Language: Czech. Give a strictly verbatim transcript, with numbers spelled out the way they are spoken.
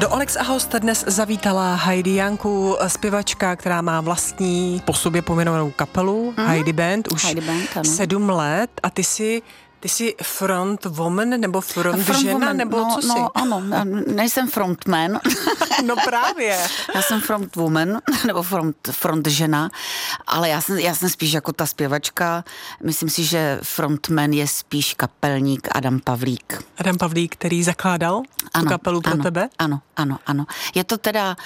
Do Alex a host dnes zavítala Heidi Janku, zpěvačka, která má vlastní po sobě pojmenovanou kapelu, mm-hmm. Heidi Band, už Heidi Band, ano. sedm let a ty jsi Ty jsi front woman nebo front, front žena, woman. nebo no, co jsi? No ano, nejsem frontman. No právě. Já jsem front woman, nebo front, front žena, ale já jsem, já jsem spíš jako ta zpěvačka. Myslím si, že frontman je spíš kapelník Adam Pavlík. Adam Pavlík, který zakládal ano, tu kapelu pro ano, tebe? Ano, ano, ano. Je to teda